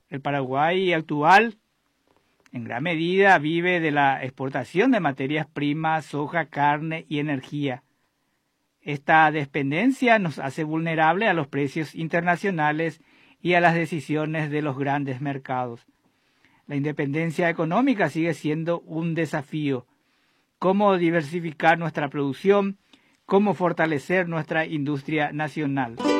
El Paraguay actual, en gran medida, vive de la exportación de materias primas, soja, carne y energía. Esta dependencia nos hace vulnerable a los precios internacionales y a las decisiones de los grandes mercados. La independencia económica sigue siendo un desafío. ¿Cómo diversificar nuestra producción? ¿Cómo fortalecer nuestra industria nacional?